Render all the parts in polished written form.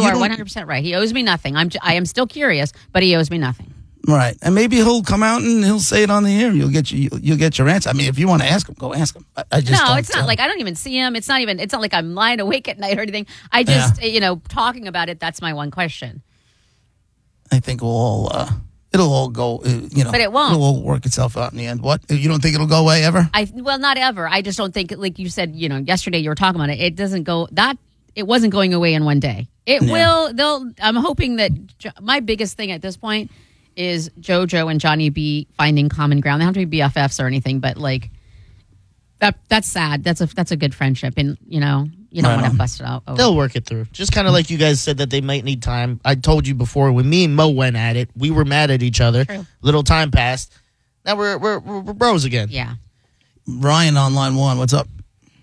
you are 100% right. He owes me nothing. I am still curious, but he owes me nothing. Right, and maybe he'll come out and he'll say it on the air. You'll get your answer. I mean, if you want to ask him, go ask him. I just no, it's not like I don't even see him. It's not like I'm lying awake at night or anything. I just talking about it. That's my one question. I think it'll all go. But it won't. It'll all work itself out in the end. What? You don't think it'll go away ever? Well, not ever. I just don't think, like you said, yesterday you were talking about it. It doesn't go that. It wasn't going away in one day. It will. I'm hoping that my biggest thing at this point is JoJo and Johnny B finding common ground. They don't have to be BFFs or anything, but like that's sad. That's a good friendship, and you don't want to bust it out. They'll work it through. Just kind of like you guys said that they might need time. I told you before when me and Mo went at it, we were mad at each other. True. Little time passed. Now we're bros again. Yeah. Ryan on line 1. What's up?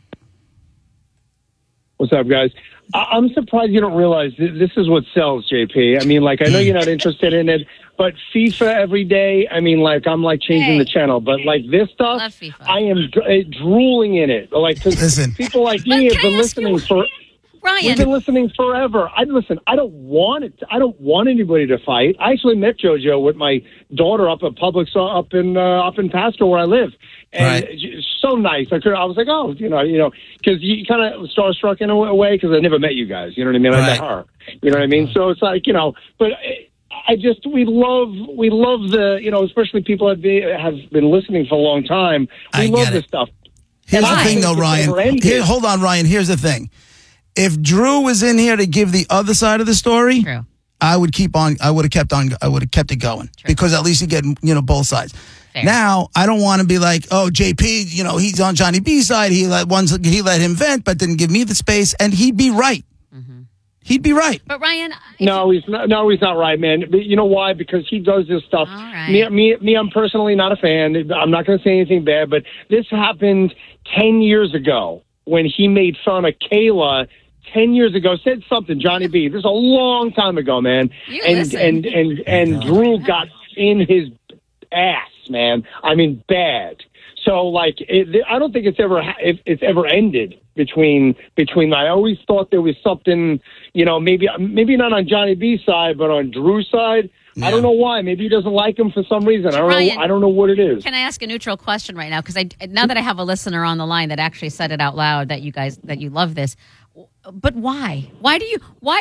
What's up, guys? I'm surprised you don't realize this is what sells, JP. I mean, like, I know you're not interested in it, but FIFA every day, I mean, like, I'm, like, changing the channel. But, like, this stuff, I am drooling in it. Like, because people like me have been listening for... Ryan. We've been listening forever. I don't want it. I don't want anybody to fight. I actually met JoJo with my daughter up at Publix up in Pasco where I live, and so nice. I was like, oh, because you kind of starstruck in a way because I never met you guys. You know what I mean? I met her. You know what I mean? So it's like but. We love the, especially people have been listening for a long time. We love this stuff. Here's the thing, though, Ryan. Hold on, Ryan. Here's the thing. If Drew was in here to give the other side of the story, True. I would have kept it going. True. Because at least you get, both sides. Fair. Now, I don't want to be like, oh, JP, he's on Johnny B's side. He let him vent, but didn't give me the space, and he'd be right. Mm-hmm. He'd be right. But Ryan, no, he's not right, man. But you know why? Because he does this stuff. All right. Me, I'm personally not a fan. I'm not going to say anything bad, but this happened 10 years ago when he made fun of Kayla. 10 years ago, said something, Johnny B. This is a long time ago, man. And Drew got in his ass, man. I mean, bad. So, like, I don't think it's ever ended between. I always thought there was something, maybe not on Johnny B's side, but on Drew's side. Yeah. I don't know why. Maybe he doesn't like him for some reason. I don't know what it is. Can I ask a neutral question right now? Because now that I have a listener on the line that actually said it out loud that you love this. But why? Why do you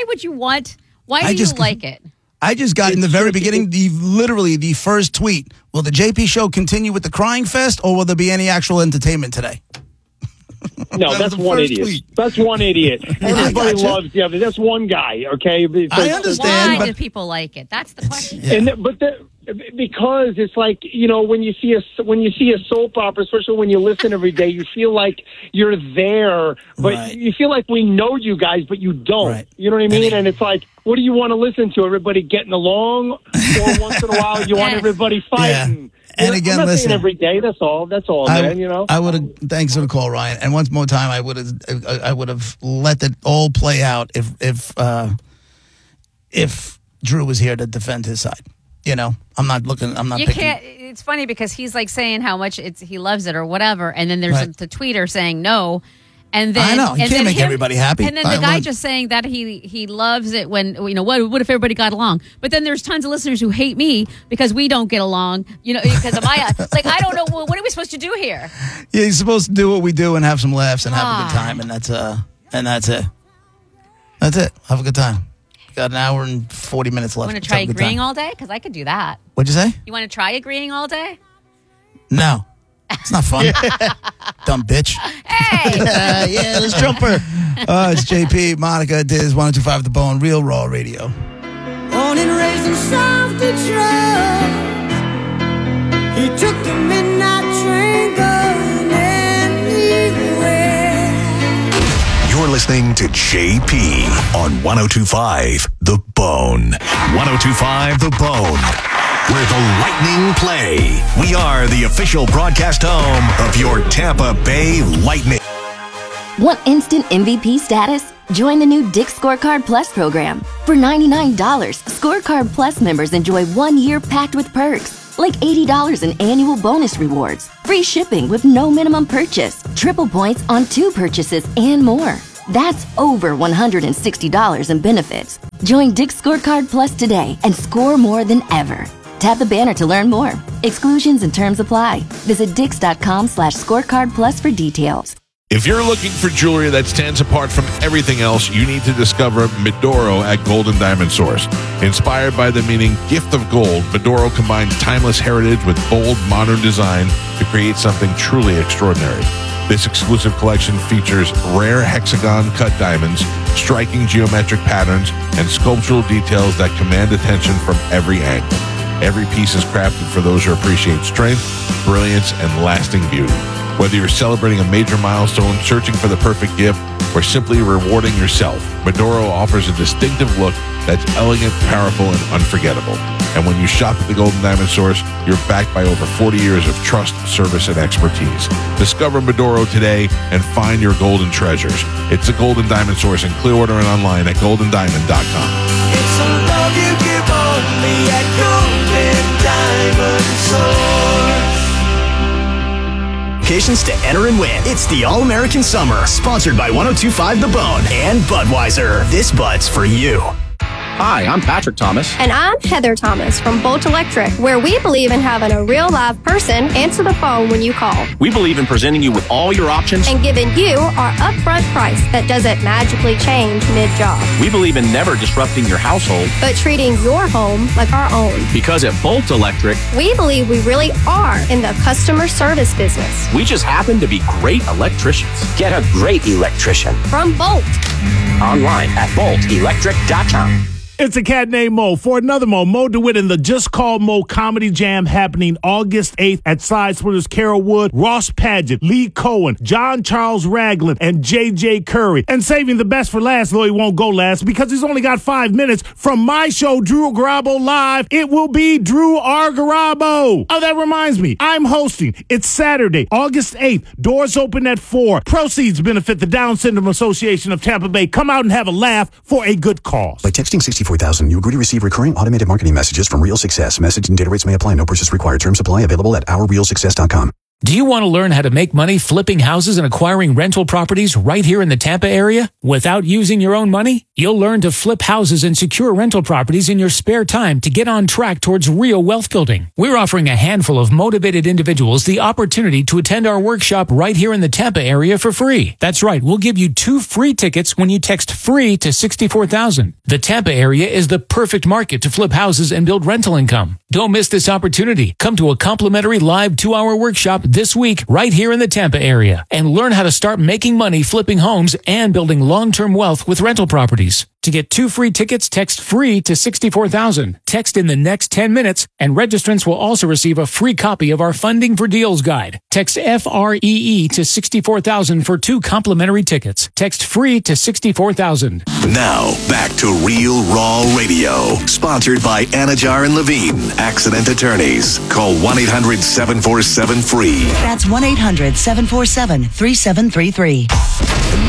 like it? I just got in the very beginning, literally the first tweet. Will the JP show continue with the crying fest, or will there be any actual entertainment today? No, that's one idiot. Tweet. That's one idiot. Everybody loves the other. That's one guy. Okay, I understand. Why do people like it? That's the question. Yeah. Because it's like when you see a soap opera, especially when you listen every day, you feel like you're there, but you feel like we know you guys, but you don't. Right. You know what I mean? And it's like, what do you want to listen to? Everybody getting along, or once in a while you want everybody fighting. Yeah. And again, I'm not listen. saying every day. That's all, man. I would have. Thanks for the call, Ryan. And once more time, I would have let it all play out if Drew was here to defend his side. I'm not looking. I'm not. You can't. It's funny because he's like saying how much he loves it or whatever, and then there's the tweeter saying no. And then I know you can't make everybody happy. And then the guy just saying that he loves it when what if everybody got along? But then there's tons of listeners who hate me because we don't get along. Because of my like I don't know what are we supposed to do here? Yeah, you're supposed to do what we do and have some laughs and have a good time, and that's it. That's it. Have a good time. Got an hour and 40 minutes left. You want to try agreeing all day? Because I could do that. What'd you say? You want to try agreeing all day? No. It's not fun. Dumb bitch. Hey! Yeah, let's jump her. It's JP, Monica, Diz, 102.5 The Bone, Real Raw Radio. Born and raised in South Detroit, he took the midnight train going anywhere. You're listening to JP on 102.5 The Bone. 102.5 The Bone. Where the Lightning play. We are the official broadcast home of your Tampa Bay Lightning. Want instant MVP status? Join the new Dick's Scorecard Plus program. For $99, Scorecard Plus members enjoy 1 year packed with perks, like $80 in annual bonus rewards, free shipping with no minimum purchase, triple points on 2 purchases, and more. That's over $160 in benefits. Join Dick's Scorecard Plus today and score more than ever. Tap the banner to learn more. Exclusions and terms apply. Visit dix.com/scorecard plus for details. If you're looking for jewelry that stands apart from everything else, you need to discover Medoro at Golden Diamond Source. Inspired by the meaning gift of gold, Medoro combines timeless heritage with bold, modern design to create something truly extraordinary. This exclusive collection features rare hexagon-cut diamonds, striking geometric patterns, and sculptural details that command attention from every angle. Every piece is crafted for those who appreciate strength, brilliance, and lasting beauty. Whether you're celebrating a major milestone, searching for the perfect gift, or simply rewarding yourself, Medoro offers a distinctive look that's elegant, powerful, and unforgettable. And when you shop at the Golden Diamond Source, you're backed by over 40 years of trust, service, and expertise. Discover Medoro today and find your golden treasures. It's the Golden Diamond Source in Clearwater and online at goldendiamond.com. It's a love you give only at Golden Diamond Source. Occasions to enter and win. It's the All-American Summer, sponsored by 102.5 The Bone and Budweiser. This Bud's for you. Hi, I'm Patrick Thomas. And I'm Heather Thomas from Bolt Electric, where we believe in having a real live person answer the phone when you call. We believe in presenting you with all your options and giving you our upfront price that doesn't magically change mid-job. We believe in never disrupting your household, but treating your home like our own. Because at Bolt Electric, we believe we really are in the customer service business. We just happen to be great electricians. Get a great electrician from Bolt. Online at boltelectric.com. It's a cat named Mo for another Mo. Mo DeWitt in the Just Call Mo Comedy Jam happening August 8th at Side Splitters. Carol Wood, Ross Padgett, Lee Cohen, John Charles Ragland, and J.J. Curry. And saving the best for last, though he won't go last because he's only got 5 minutes. From my show, Drew Garabo Live, it will be Drew R. Garabo. Oh, that reminds me, I'm hosting. It's Saturday, August 8th. Doors open at 4. Proceeds benefit the Down Syndrome Association of Tampa Bay. Come out and have a laugh for a good cause. By texting 64,000, you agree to receive recurring automated marketing messages from Real Success. Message and data rates may apply. No purchase required. Terms apply. Available at ourrealsuccess.com. Do you want to learn how to make money flipping houses and acquiring rental properties right here in the Tampa area without using your own money? You'll learn to flip houses and secure rental properties in your spare time to get on track towards real wealth building. We're offering a handful of motivated individuals the opportunity to attend our workshop right here in the Tampa area for free. That's right, we'll give you 2 free tickets when you text FREE to 64,000. The Tampa area is the perfect market to flip houses and build rental income. Don't miss this opportunity. Come to a complimentary live 2-hour workshop this week right here in the Tampa area and learn how to start making money flipping homes and building long-term wealth with rental properties. To get 2 free tickets, text FREE to 64,000. Text in the next 10 minutes, and registrants will also receive a free copy of our Funding for Deals guide. Text FREE to 64,000 for 2 complimentary tickets. Text FREE to 64,000. Now, back to Real Raw Radio. Sponsored by Anajar and Levine, Accident Attorneys. Call 1-800-747-FREE. That's 1-800-747-3733.